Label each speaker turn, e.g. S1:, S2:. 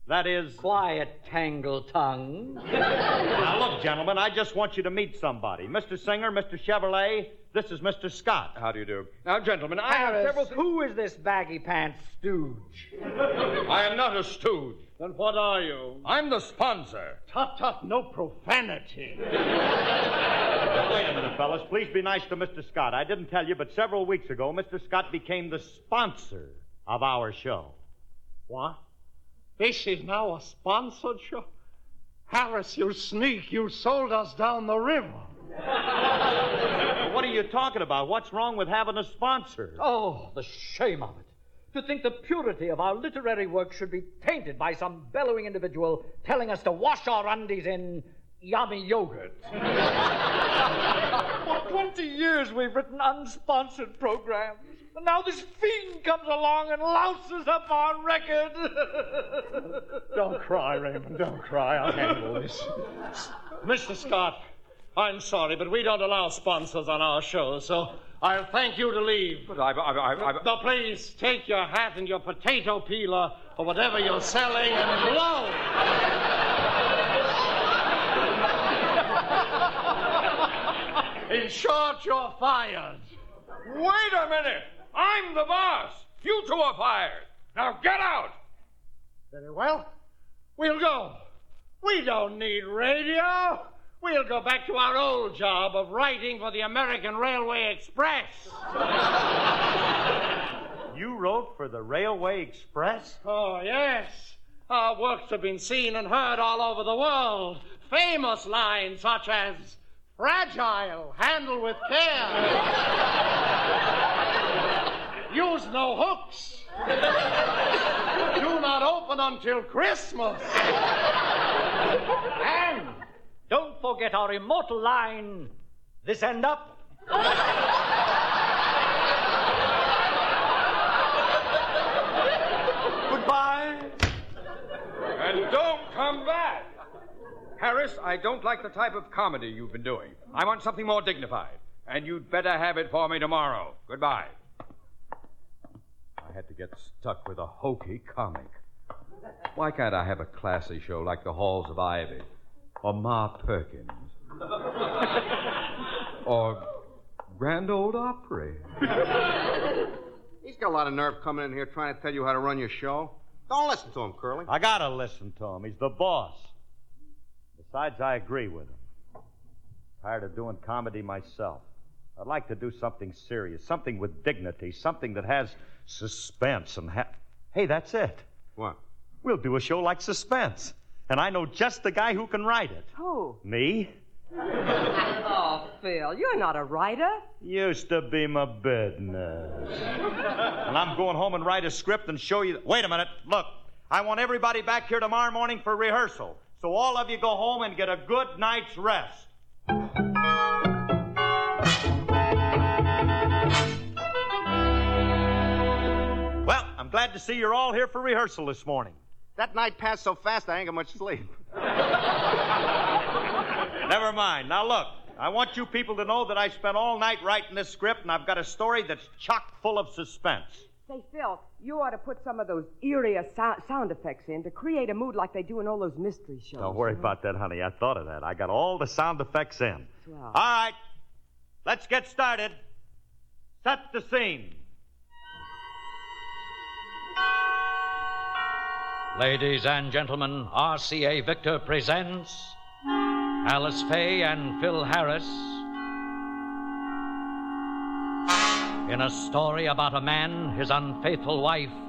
S1: That is...
S2: Quiet, tangle-tongue.
S1: Now, look, gentlemen, I just want you to meet somebody. Mr. Singer, Mr. Chevrolet, this is Mr. Scott.
S3: How do you do? Now, gentlemen, I have
S2: Harris,
S3: several...
S2: who is this baggy-pants stooge?
S3: I am not a stooge.
S2: Then what are you?
S3: I'm the sponsor.
S2: Tut, no profanity.
S1: Wait a minute, fellas. Please be nice to Mr. Scott. I didn't tell you, but several weeks ago, Mr. Scott became the sponsor of our show.
S2: What? This is now a sponsored show? Harris, you sneak, you sold us down the river.
S1: What are you talking about? What's wrong with having a sponsor?
S2: Oh, the shame of it. To think the purity of our literary work should be tainted by some bellowing individual telling us to wash our undies in yummy yogurt. For 20 years we've written unsponsored programs. And now this fiend comes along and louses up our record.
S4: Don't cry, Raymond. Don't cry. I'll handle this.
S2: Mr. Scott, I'm sorry, but we don't allow sponsors on our show, so I'll thank you to leave.
S3: But
S2: Now, please, take your hat and your potato peeler or whatever you're selling and blow. In short, you're fired.
S3: Wait a minute! I'm the boss! You two are fired! Now get out!
S2: Very well. We'll go. We don't need radio. We'll go back to our old job of writing for the American Railway Express.
S1: You wrote for the Railway Express?
S2: Oh, yes. Our works have been seen and heard all over the world. Famous lines such as, fragile, handle with care. Use no hooks. Do not open until Christmas. And don't forget our immortal line, this end up.
S1: Goodbye.
S3: And don't come back! Harris, I don't like the type of comedy you've been doing. I want something more dignified. And you'd better have it for me tomorrow. Goodbye. I had to get stuck with a hokey comic. Why can't I have a classy show like the Halls of Ivy? Or Ma Perkins? Or Grand Ole Opry?
S5: He's got a lot of nerve coming in here trying to tell you how to run your show. Don't listen to him, Curly.
S1: I gotta listen to him. He's the boss. Besides, I agree with him. Tired of doing comedy myself. I'd like to do something serious, something with dignity, something that has suspense and Hey, that's it.
S5: What?
S1: We'll do a show like Suspense. And I know just the guy who can write it.
S6: Who?
S1: Me?
S6: Oh, Phil, you're not a writer.
S1: Used to be my business. And I'm going home and write a script and show you... Wait a minute. Look, I want everybody back here tomorrow morning for rehearsal. So all of you go home and get a good night's rest. Well, I'm glad to see you're all here for rehearsal this morning.
S5: That night passed so fast I ain't got much sleep.
S1: Never mind. Now, look, I want you people to know that I spent all night writing this script, and I've got a story that's chock full of suspense.
S6: Say, Phil, you ought to put some of those eerie sound effects in to create a mood like they do in all those mystery shows.
S1: Don't worry about that, honey. I thought of that. I got all the sound effects in.
S6: Wow.
S1: All right. Let's get started. Set the scene.
S7: Ladies and gentlemen, RCA Victor presents Alice Faye and Phil Harris in a story about a man, his unfaithful wife,